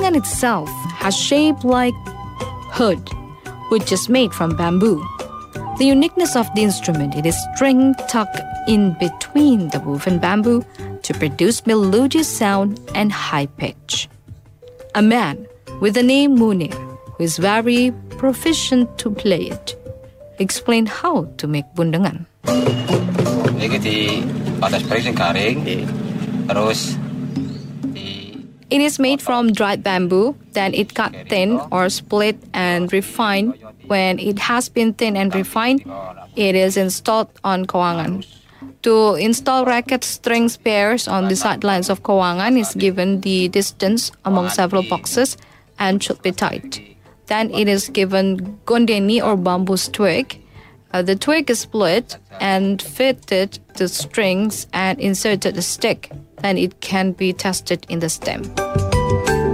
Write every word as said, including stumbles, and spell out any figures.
bundengan itself has shape like hood, which is made from bamboo. The uniqueness of the instrument is string tucked in between the woven bamboo to produce melodious sound and high pitch. A man with the name Munir, who is very proficient to play it, explained how to make bundengan. It is made from dried bamboo, then it cut thin or split and refined. When it has been thin and refined, it is installed on kawangan. To install racket strings pairs on the sidelines of kawangan is given the distance among several boxes and should be tight. Then it is given gondeni or bamboo twig. Uh, the twig is split and fitted to strings and inserted a stick. Then it can be tested in the stem.